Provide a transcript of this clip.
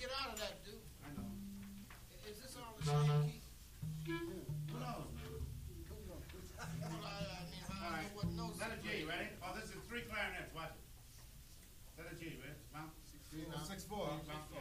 get out of that, dude. I know. Is this all the same key? Who knows, man? Well, I mean, All I right. don't know what notes. Letter G, ready? Oh, this is 3 clarinets. Watch it. Letter G, ready? Mount. 6-4.